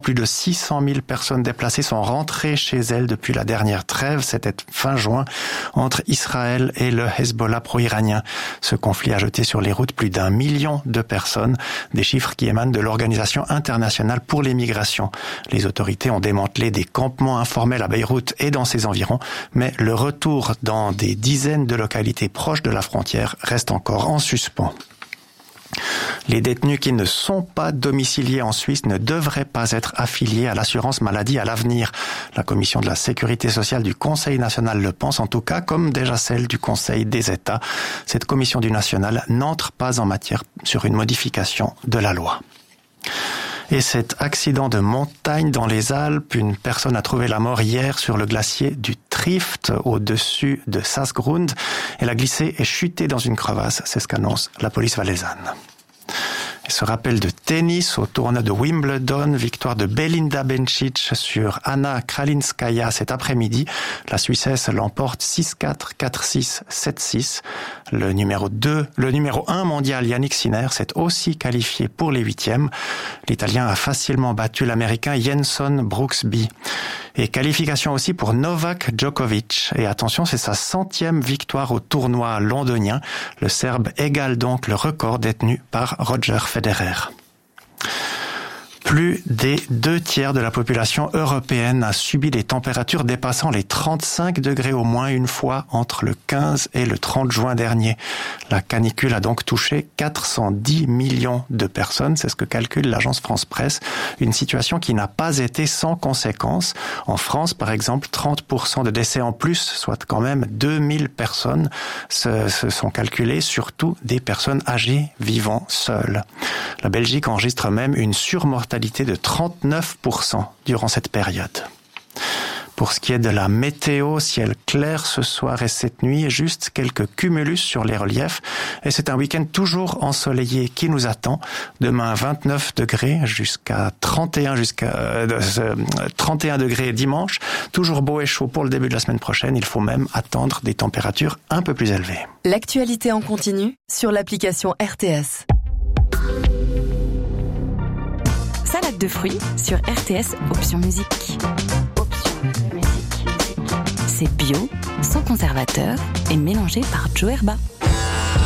plus de 600 000 personnes déplacées sont rentrées chez elles depuis la dernière trêve. C'était fin juin entre Israël et le Hezbollah pro-iranien. Ce conflit a jeté sur les routes plus d'1 million de personnes, des chiffres qui émanent de l'Organisation internationale pour les migrations. Les autorités ont démantelé des campements informels à Beyrouth et dans ses environs, mais le retour dans des dizaines de localités proches de la frontière reste encore en suspens. Les détenus qui ne sont pas domiciliés en Suisse ne devraient pas être affiliés à l'assurance maladie à l'avenir. La commission de la sécurité sociale du Conseil national le pense en tout cas, comme déjà celle du Conseil des États. Cette commission du national n'entre pas en matière sur une modification de la loi. Et cet accident de montagne dans les Alpes, une personne a trouvé la mort hier sur le glacier du Trift au-dessus de Sassgrund. Elle a glissé et chuté dans une crevasse, c'est ce qu'annonce la police valaisanne. Et ce rappel de tennis au tournoi de Wimbledon, victoire de Belinda Bencic sur Anna Kralinskaya cet après-midi. La Suissesse l'emporte 6-4, 4-6, 7-6. Le numéro 1 mondial Yannick Sinner s'est aussi qualifié pour les huitièmes. l'Italien a facilement battu l'Américain Jenson Brooksby. Et qualification aussi pour Novak Djokovic. Et attention, c'est sa 100e victoire au tournoi londonien. Le Serbe égale donc le record détenu par Roger Federer. Plus des 2/3 de la population européenne a subi des températures dépassant les 35 degrés au moins une fois entre le 15 et le 30 juin dernier. La canicule a donc touché 410 millions de personnes, c'est ce que calcule l'agence France Presse, une situation qui n'a pas été sans conséquences. En France, par exemple, 30% de décès en plus, soit quand même 2000 personnes, se sont calculées, surtout des personnes âgées vivant seules. La Belgique enregistre même une surmortalité de 39% durant cette période. Pour ce qui est de la météo, ciel clair ce soir et cette nuit, juste quelques cumulus sur les reliefs. Et c'est un week-end toujours ensoleillé qui nous attend. Demain, 29 degrés jusqu'à 31 degrés dimanche. Toujours beau et chaud pour le début de la semaine prochaine. Il faut même attendre des températures un peu plus élevées. L'actualité en continu sur l'application RTS. Salade de fruits sur RTS Option Musique. C'est bio, sans conservateur et mélangé par Joe Herba.